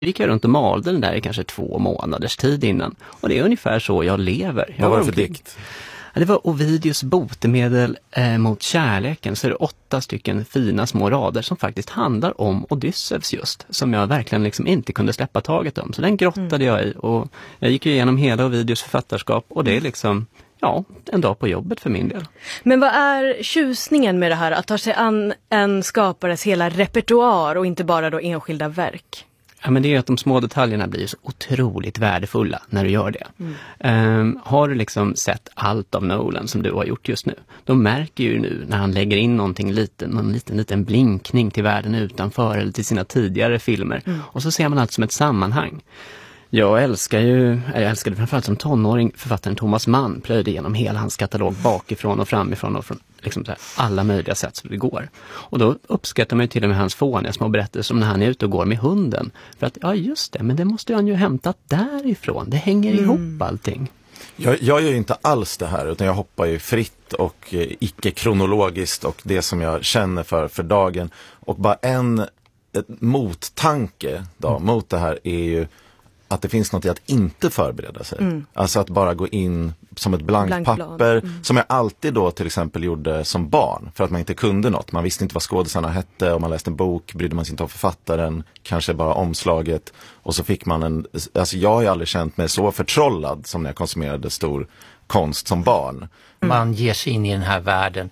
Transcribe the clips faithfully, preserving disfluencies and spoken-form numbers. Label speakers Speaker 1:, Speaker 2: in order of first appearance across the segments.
Speaker 1: gick jag runt och malde den där i kanske två månaders tid innan. Och det är ungefär så jag lever. Jag
Speaker 2: Vad var det för dikt?
Speaker 1: Ja, det var Ovidius botemedel eh, mot kärleken. Så är det åtta stycken fina små rader som faktiskt handlar om Odysseus just. Som jag verkligen liksom inte kunde släppa taget om. Så den grottade mm. jag i. Och jag gick ju igenom hela Ovidius författarskap. Och det är liksom, ja, en dag på jobbet för min del.
Speaker 3: Men vad är tjusningen med det här? Att ta sig an en skapares hela repertoar och inte bara då enskilda verk?
Speaker 1: Ja, men det är att de små detaljerna blir så otroligt värdefulla när du gör det. Mm. Um, har du liksom sett allt av Nolan som du har gjort just nu, då märker ju nu när han lägger in någonting liten, någon liten, liten blinkning till världen utanför eller till sina tidigare filmer. Mm. Och så ser man allt som ett sammanhang. Jag älskar ju, jag älskade framförallt som tonåring författaren Thomas Mann, plöjde igenom hela hans katalog bakifrån och framifrån och från liksom så här, alla möjliga sätt som det går. Och då uppskattar man ju till och med hans fåniga små berättelser som när han är ute och går med hunden. För att, ja just det, men det måste han ju hämtat därifrån. Det hänger mm. ihop allting.
Speaker 2: Jag, jag gör ju inte alls det här, utan jag hoppar ju fritt och eh, icke-kronologiskt och det som jag känner för för dagen. Och bara en ett mottanke då, mm. mot det här är ju att det finns något i att inte förbereda sig. Mm. Alltså att bara gå in som ett blankt Blank papper. Mm. Som jag alltid då till exempel gjorde som barn. För att man inte kunde något. Man visste inte vad skådespelarna hette. Om man läste en bok brydde man sig inte om författaren. Kanske bara omslaget. Och så fick man en... Alltså jag har ju aldrig känt mig så förtrollad som när jag konsumerade stor konst som barn. Mm.
Speaker 4: Man ger sig in i den här världen.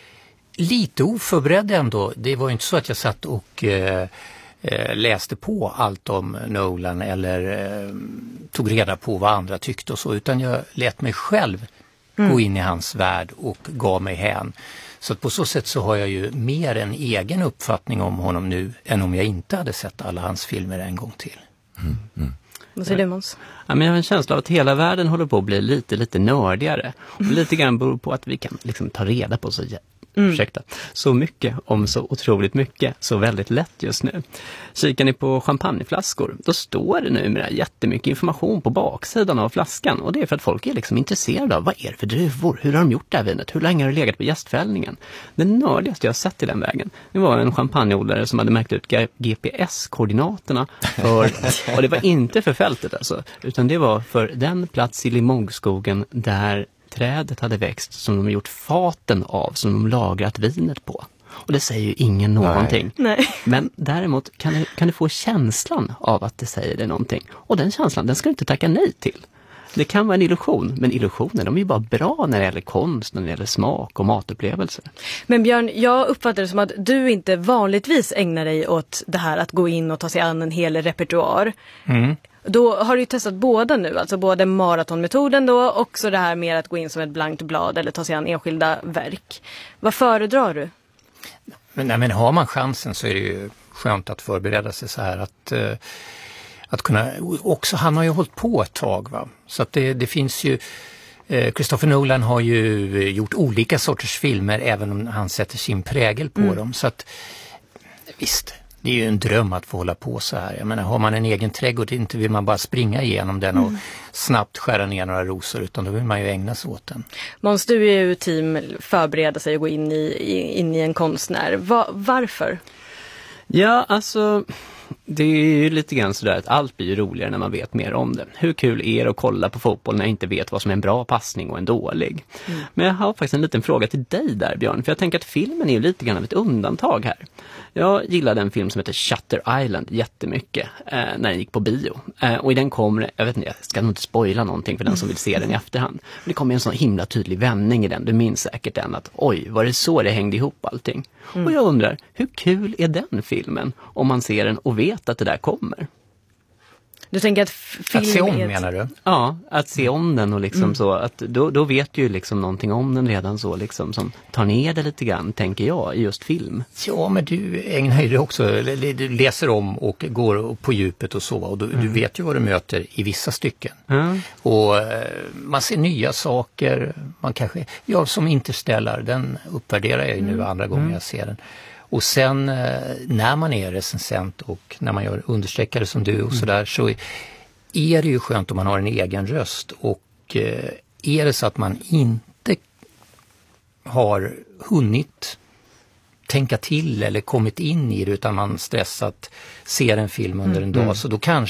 Speaker 4: Lite oförberedd ändå. Det var ju inte så att jag satt och... Eh, läste på allt om Nolan eller eh, tog reda på vad andra tyckte och så, utan jag lät mig själv mm. gå in i hans värld och gav mig hän. Så att på så sätt så har jag ju mer en egen uppfattning om honom nu än om jag inte hade sett alla hans filmer en gång till.
Speaker 2: Mm. Mm.
Speaker 3: Vad säger du, Måns?
Speaker 1: Ja, men jag har en känsla av att hela världen håller på att bli lite, lite nördigare. Och lite grann beror på att vi kan liksom ta reda på så Mm. Ursäkta, så mycket om så otroligt mycket, så väldigt lätt just nu. Kikar ni på champagneflaskor, då står det numera jättemycket information på baksidan av flaskan. Och det är för att folk är liksom intresserade av vad är det för druvor, hur har de gjort det här vinet, hur länge har det legat på gästfällningen. Det nördigaste jag har sett i den vägen, det var en champagneodlare som hade märkt ut G P S-koordinaterna för, och det var inte för fältet alltså, utan det var för den plats i Limogesskogen där trädet hade växt som de har gjort faten av, som de lagrat vinet på. Och det säger ju ingen någonting.
Speaker 3: Nej.
Speaker 1: Men däremot kan du, kan du få känslan av att det säger det någonting. Och den känslan, den ska du inte tacka nej till. Det kan vara en illusion, men illusioner, de är ju bara bra när det gäller konst, när det gäller smak och matupplevelser.
Speaker 3: Men Björn, jag uppfattar det som att du inte vanligtvis ägnar dig åt det här att gå in och ta sig an en hel repertoar. Mm. Då har du ju testat båda nu, alltså både maratonmetoden då och också det här med att gå in som ett blankt blad eller ta sig an enskilda verk. Vad föredrar du?
Speaker 4: Men, nej, men har man chansen så är det ju skönt att förbereda sig så här att, eh, att kunna, också han har ju hållit på ett tag va, så att det, det finns ju, eh, Christopher Nolan har ju gjort olika sorters filmer även om han sätter sin prägel på mm. dem, så att visst. Det är ju en dröm att få hålla på så här. Jag menar, har man en egen trädgård, inte vill man bara springa igenom den och mm. snabbt skära ner några rosor, utan då vill man ju ägna sig åt den.
Speaker 3: Måns, du är ju team förbereda sig och gå in i, in i en konstnär. Va, varför?
Speaker 1: Ja, alltså... Det är ju lite grann sådär att allt blir roligare när man vet mer om det. Hur kul är det att kolla på fotboll när jag inte vet vad som är en bra passning och en dålig? Mm. Men jag har faktiskt en liten fråga till dig där, Björn. För jag tänker att filmen är ju lite grann av ett undantag här. Jag gillade en film som heter Shutter Island jättemycket eh, när den gick på bio. Eh, och i den kom, jag vet inte, jag ska nog inte spoila någonting för den som vill se den i efterhand. Men det kom en sån himla tydlig vändning i den. Du minns säkert den att oj, var det så det hängde ihop allting? Mm. Och jag undrar, hur kul är den filmen om man ser den och vet att det där kommer?
Speaker 3: Du tänker att film
Speaker 4: att se om,
Speaker 3: ett...
Speaker 4: menar du?
Speaker 1: Ja, att se om den och liksom mm. så att då, då vet du ju liksom någonting om den redan så liksom som tar ner det lite grann, tänker jag, i just film.
Speaker 4: Ja, men du ägnar dig också, du läser om och går på djupet och så, och du, mm. du vet ju vad du möter i vissa stycken. Mm. Och man ser nya saker, man kanske, ja, som Interstellar, den uppvärderar jag ju nu mm. andra gånger mm. jag ser den. Och sen när man är recensent och när man gör understreckare som du och sådär, så är det ju skönt om man har en egen röst. Och är det så att man inte har hunnit tänka till eller kommit in i det, utan man stressat ser en film under en dag, mm. så då kanske